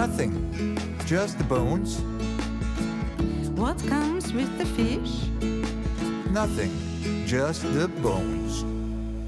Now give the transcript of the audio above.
Nothing, just the bones. What comes with the fish? Nothing, just the bones.